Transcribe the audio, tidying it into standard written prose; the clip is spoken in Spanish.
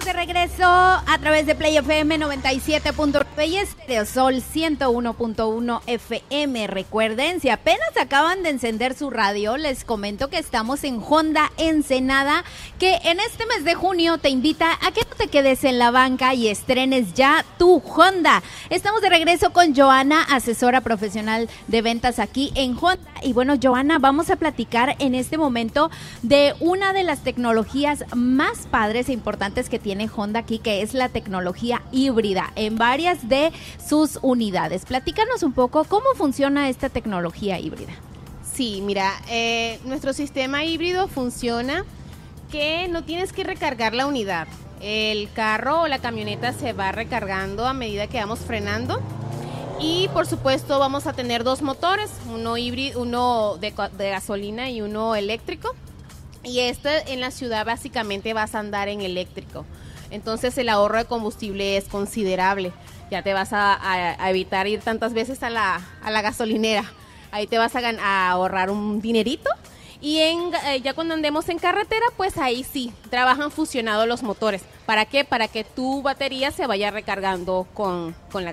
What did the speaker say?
de regreso a través de Play FM 97.9 y Estéreo Sol 101.1 FM. Recuerden, si apenas acaban de encender su radio, les comento que estamos en Honda Ensenada, que en este mes de junio te invita a que no te quedes en la banca y estrenes ya tu Honda. Estamos de regreso con Joana, asesora profesional de ventas aquí en Honda. Y bueno, Joana, vamos a platicar en este momento de una de las tecnologías más padres e importantes que tiene Honda aquí, que es la tecnología híbrida en varias de sus unidades. Platícanos un poco cómo funciona esta tecnología híbrida. Sí, mira, nuestro sistema híbrido funciona que no tienes que recargar la unidad. El carro o la camioneta se va recargando a medida que vamos frenando. Y por supuesto vamos a tener dos motores, uno híbrido, uno de gasolina y uno eléctrico. Y en la ciudad básicamente vas a andar en eléctrico. Entonces el ahorro de combustible es considerable. Ya te vas a evitar ir tantas veces a la gasolinera. Ahí te vas a ahorrar un dinerito. Y ya cuando andemos en carretera, pues ahí sí, trabajan fusionados los motores. ¿Para qué? Para que tu batería se vaya recargando con la